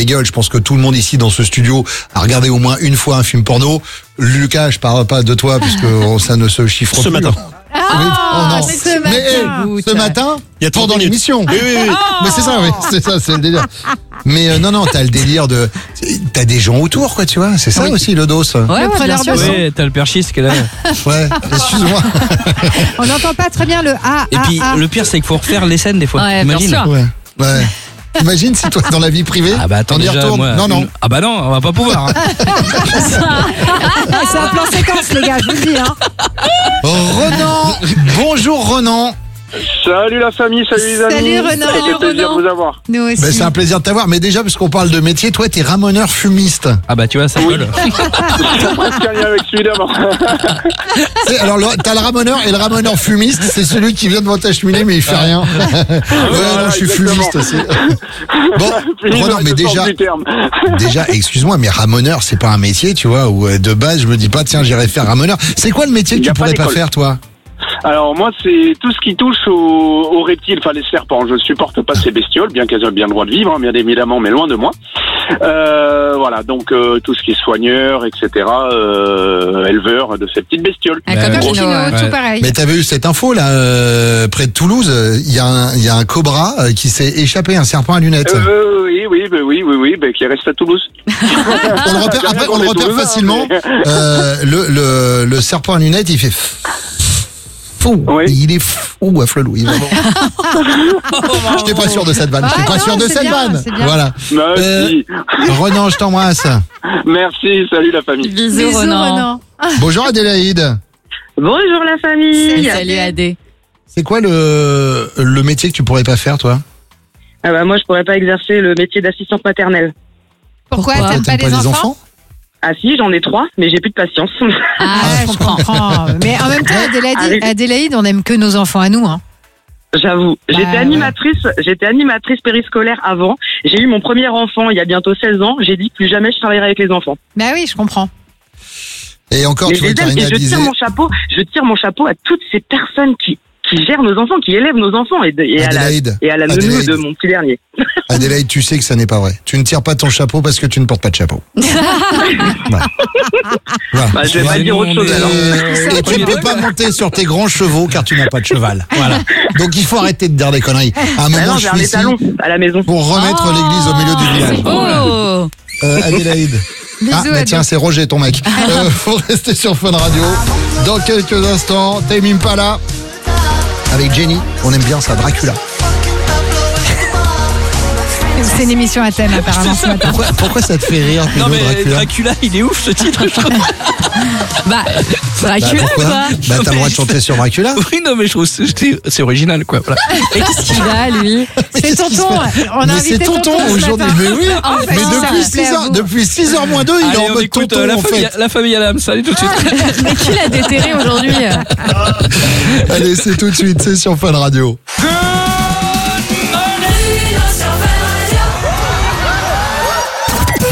gueule. Je pense que tout le monde ici dans ce studio a regardé au moins une fois un film porno. Lucas, je parle pas de toi puisque ça ne se chiffre plus. Ce matin. non. Ce matin, il y a 30 pendant minutes. l'émission. Oui. Mais c'est ça, c'est le délire. Mais non, t'as le délire de, t'as des gens autour, quoi, tu vois. C'est ça aussi le dos. Ouais, bien sûr. Ouais, t'as le perchis qui est là. Ouais, excuse-moi. On n'entend pas très bien le A. Et puis le pire, c'est qu'il faut refaire les scènes des fois. Ouais, bien Imagine. sûr. Ouais. Imagine si toi, dans la vie privée, Ah bah attends, t'en y déjà, retournes. moi, Non. Ah bah non, on va pas pouvoir. Hein. C'est un plan séquence, les gars, je vous le dis. Hein. Renan, bonjour Renan. Salut la famille, salut les amis. Salut Renan. Ça fait plaisir de vous avoir. Nous aussi. Ben, c'est un plaisir de t'avoir. Mais déjà, parce qu'on parle de métier, toi, t'es ramoneur fumiste. Ah bah tu vois, ça colle. C'est presque un lien avec celui d'avant. Alors, t'as le ramoneur et le ramoneur fumiste, c'est celui qui vient devant ta cheminée, mais il fait rien. Ouais, non, je suis exactement. fumiste aussi. Bon, Fini Renan, dans mais le sens déjà, du terme. excuse-moi, mais ramoneur, c'est pas un métier, tu vois, où de base, je me dis pas, tiens, j'irai faire ramoneur. C'est quoi le métier que Y tu a pas pourrais pas d'école. faire, toi? Alors moi c'est tout ce qui touche aux reptiles, enfin les serpents. Je supporte pas ces bestioles, bien qu'elles aient bien le droit de vivre, hein, bien évidemment, mais loin de moi. Voilà, donc tout ce qui est soigneur, etc., éleveur de ces petites bestioles. Un cocorico, ouais. tout pareil. Mais t'avais eu cette info, là, près de Toulouse, il y a un cobra qui s'est échappé, un serpent à lunettes. Oui, qui reste à Toulouse. On le repère, après, on le repère facilement. Le serpent à lunettes, il fait fou. Oui. Il est fou à Flelou. J'étais pas sûr de cette vanne. J'étais Ah pas non, sûr de c'est cette bien, vanne. c'est bien. Voilà. Merci. Renan, je t'embrasse. Merci, salut la famille. Bisous, Renan. Bonjour Adélaïde. Bonjour la famille. Salut Adé. C'est quoi le métier que tu pourrais pas faire, toi? Ah bah moi je pourrais pas exercer le métier d'assistante maternelle. Pourquoi Pourquoi t'aimes pas les enfants? Ah si, j'en ai 3, mais j'ai plus de patience. Ah, je comprends. Mais en même temps, Adélaïde, on aime que nos enfants à nous. Hein. J'avoue. J'étais animatrice périscolaire avant. J'ai eu mon premier enfant il y a bientôt 16 ans. J'ai dit plus jamais je travaillerai avec les enfants. Bah oui, je comprends. Et encore, Mais tu vois, je les aime et Karina je disait... tire mon chapeau à toutes ces personnes qui gèrent nos enfants, qui élèvent nos enfants et à la nounou Adélaïde. de mon petit dernier. Adélaïde, tu sais que ça n'est pas vrai. Tu ne tires pas ton chapeau parce que tu ne portes pas de chapeau. Voilà. Bah, je vais pas dire autre chose alors. Et tu ne peux pas monter sur tes grands chevaux car tu n'as pas de cheval. Voilà. Donc il faut arrêter de dire des conneries. À un Bah moment, non, je j'ai un suis ici étalon à la maison. pour remettre l'église au milieu du village. Oh. Adélaïde. Bisous, Ah, bah Adé. tiens, c'est Roger, ton mec. Faut rester sur Fun Radio. Dans quelques instants, Tame Impala avec Jenny. On aime bien ça, Dracula. C'est une émission à thème apparemment ce matin. Pourquoi ça te fait rire, Non Pedro, mais Dracula? Dracula, il est ouf ce titre. Je trouve. Bah, Dracula Pourquoi quoi. Bah t'as le droit de chanter sur Dracula. Oui, non mais je trouve que c'est original quoi. Voilà. Et qu'est-ce qu'il a lui? C'est Qu'est-ce qui se tonton. passe On a Mais invité c'est tonton ce aujourd'hui. matin. Mais oui, En fait, mais ça depuis me plaît à vous. depuis 6h moins 2, il est Allez, en on mode écoute tonton en fait. la famille Adams. Allez tout de suite. Mais qui l'a déterré aujourd'hui? Allez, c'est tout de suite, c'est sur Fun Radio.